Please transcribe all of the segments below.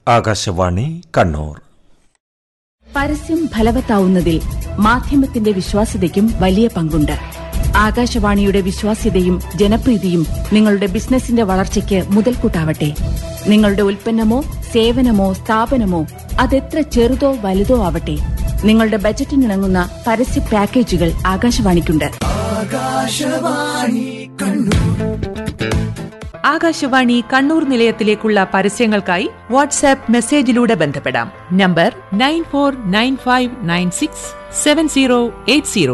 ആകാശവാണി കണ്ണൂർ. പരസ്യം ഫലവത്താവുന്നതിൽ മാധ്യമത്തിന്റെ വിശ്വാസ്യതയ്ക്കും വലിയ പങ്കുണ്ട്. ആകാശവാണിയുടെ വിശ്വാസ്യതയും ജനപ്രീതിയും നിങ്ങളുടെ ബിസിനസിന്റെ വളർച്ചയ്ക്ക് മുതൽക്കൂട്ടാവട്ടെ. നിങ്ങളുടെ ഉൽപ്പന്നമോ സേവനമോ സ്ഥാപനമോ അതെത്ര ചെറുതോ വലുതോ ആവട്ടെ, നിങ്ങളുടെ ബജറ്റിനിണങ്ങുന്ന പരസ്യ പാക്കേജുകൾ ആകാശവാണിക്കുണ്ട്. ആകാശവാണി കണ്ണൂർ നിലയത്തിലേക്കുള്ള പരസ്യങ്ങൾക്കായി വാട്സാപ്പ് മെസ്സേജിലൂടെ ബന്ധപ്പെടാം. Number 9495967080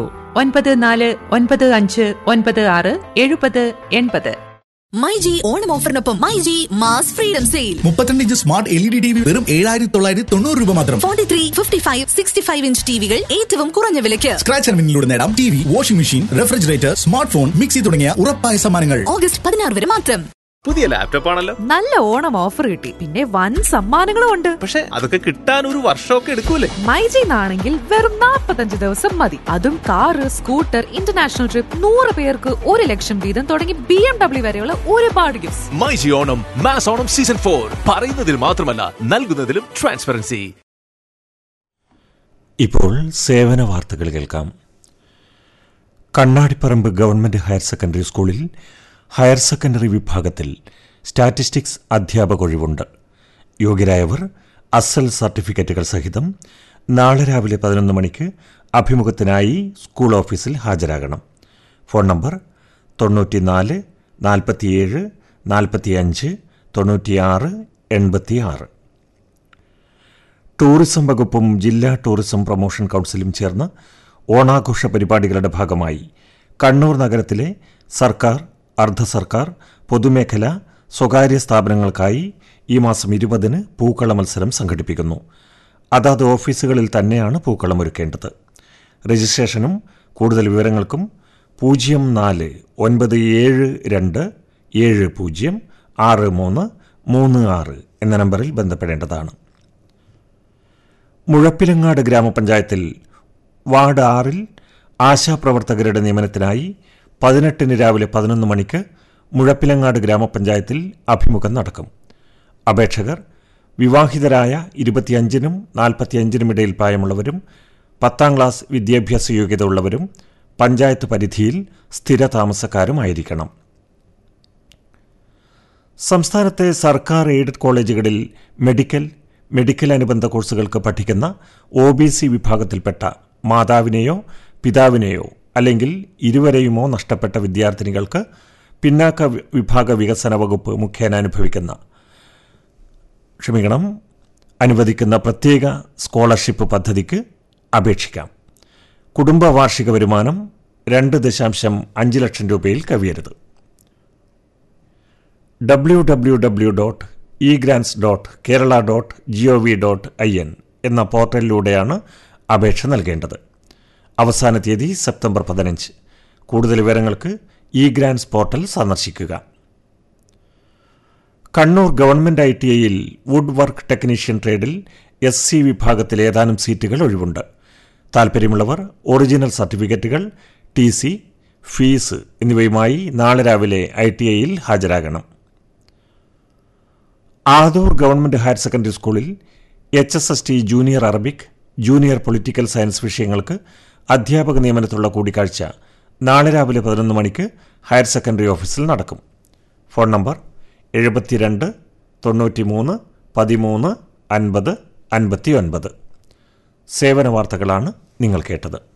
9495967080. MyG Onam ഓഫറിനൊപ്പം myG mass freedom sale. 32 inch smart LED TV വെറും 7,990 രൂപ മാത്രം. 43, 55, 65 ഇഞ്ച് ടിവികൾ ഏറ്റവും കുറഞ്ഞ വിലയ്ക്ക്. സ്ക്രാച്ച് ആൻഡ് വിന്നിലൂടെ നേടാം TV, washing machine, refrigerator, smart phone, mixie തുടങ്ങിയ ഉറപ്പായ സമ്മാനങ്ങൾ. ഓഗസ്റ്റ് 16 വരെ മാത്രം. പുതിയ ലാപ്ടോപ്പ് ആണല്ലോ. നല്ല ഓണം ഓഫർ കിട്ടി, പിന്നെ വൻ സമ്മാനങ്ങളും ഉണ്ട്. പക്ഷെ അതൊക്കെ കിട്ടാൻ ഒരു വർഷമൊക്കെ എടുക്കൂലേ? മൈജിന്നാണെങ്കിൽ വെറും 45 ദിവസം മതി. അതും കാറ്, സ്കൂട്ടർ, ഇന്റർനാഷണൽ ട്രിപ്പ്, 100 പേർക്ക് 1 ലക്ഷം വീതം തുടങ്ങി BMW വരെയുള്ള ഒരുപാട് gifts. MyG Onam mass Onam season 4 പറയുന്നതിൽ മാത്രമല്ല നൽകുന്നതിലും ട്രാൻസ്പെറൻസി. ഇപ്പോൾ സേവന വാർത്തകൾ കേൾക്കാം. കണ്ണാടിപ്പറമ്പ് ഗവൺമെന്റ് ഹയർ സെക്കൻഡറി സ്കൂളിൽ ഹയർ സെക്കൻഡറി വിഭാഗത്തിൽ സ്റ്റാറ്റിസ്റ്റിക്സ് അധ്യാപക ഒഴിവുണ്ട്. യോഗ്യരായവർ അസൽ സർട്ടിഫിക്കറ്റുകൾ സഹിതം നാളെ രാവിലെ 11 മണിക്ക് അഭിമുഖത്തിനായി സ്കൂൾ ഓഫീസിൽ ഹാജരാകണം. Phone number 94 47 45 96 86. ടൂറിസം വകുപ്പും ജില്ലാ ടൂറിസം പ്രൊമോഷൻ കൗൺസിലും ചേർന്ന് ഓണാഘോഷ പരിപാടികളുടെ ഭാഗമായി കണ്ണൂർ നഗരത്തിലെ സർക്കാർ, അർദ്ധ സർക്കാർ, പൊതുമേഖല, സ്വകാര്യ സ്ഥാപനങ്ങൾക്കായി ഈ മാസം 20-ന് പൂക്കള മത്സരം സംഘടിപ്പിക്കുന്നു. അതാത് ഓഫീസുകളിൽ തന്നെയാണ് പൂക്കളം ഒരുക്കേണ്ടത്. രജിസ്ട്രേഷനും കൂടുതൽ വിവരങ്ങൾക്കും 0492706336 എന്ന നമ്പറിൽ ബന്ധപ്പെടേണ്ടതാണ്. മുഴപ്പിലങ്ങാട് ഗ്രാമപഞ്ചായത്തിൽ വാർഡ് 6-ൽ ആശാപ്രവർത്തകരുടെ നിയമനത്തിനായി 18-ന് രാവിലെ 11 മണിക്ക് മുഴപ്പിലങ്ങാട് ഗ്രാമപഞ്ചായത്തിൽ അഭിമുഖം നടക്കും. അപേക്ഷകർ വിവാഹിതരായ 25-നും 45-നും ഇടയിൽ പ്രായമുള്ളവരും 10ാം ക്ലാസ് വിദ്യാഭ്യാസ യോഗ്യത ഉള്ളവരും പഞ്ചായത്ത് പരിധിയിൽ സ്ഥിര താമസക്കാരുമായിരിക്കണം. സംസ്ഥാനത്തെ സർക്കാർ എയ്ഡഡ് കോളേജുകളിൽ മെഡിക്കൽ അനുബന്ധ കോഴ്സുകൾക്ക് പഠിക്കുന്ന OBC വിഭാഗത്തിൽപ്പെട്ട മാതാവിനെയോ പിതാവിനെയോ അല്ലെങ്കിൽ ഇരുവരെയുമോ നഷ്ടപ്പെട്ട വിദ്യാർത്ഥിനികൾക്ക് പിന്നാക്ക വിഭാഗ വികസന വകുപ്പ് മുഖേന അനുവദിക്കുന്ന പ്രത്യേക സ്കോളർഷിപ്പ് പദ്ധതിക്ക് അപേക്ഷിക്കാം. കുടുംബ വാർഷിക വരുമാനം 2.5 ലക്ഷം രൂപയിൽ കവിയരുത്. www.egrants.kerala.gov.in എന്ന പോർട്ടലിലൂടെയാണ് അപേക്ഷ നൽകേണ്ടത്. അവസാന തീയതി സെപ്റ്റംബർ 15. കൂടുതൽ വിവരങ്ങൾക്ക് ഇഗ്രാൻസ് പോർട്ടൽ സന്ദർശിക്കുക. Kannur government ITIയിൽ wood work technician ട്രേഡിൽ SC വിഭാഗത്തിൽ ഏതാനും സീറ്റുകൾ ഒഴിവുണ്ട്. താൽപ്പര്യമുള്ളവർ ഒറിജിനൽ സർട്ടിഫിക്കറ്റുകൾ, TC, ഫീസ് എന്നിവയുമായി നാളെ രാവിലെ ITIയിൽ ഹാജരാകണം. ആദൂർ ഗവൺമെന്റ് ഹയർ സെക്കൻഡറി സ്കൂളിൽ HSST junior Arabic, junior political science വിഷയങ്ങൾക്ക് അധ്യാപക നിയമനത്തിലുള്ള കൂടിക്കാഴ്ച നാളെ രാവിലെ 11 മണിക്ക് ഹയർ സെക്കൻഡറി ഓഫീസിൽ നടക്കും. Phone number 72 93 13 50 59. സേവന വാർത്തകളാണ് നിങ്ങൾ കേട്ടത്.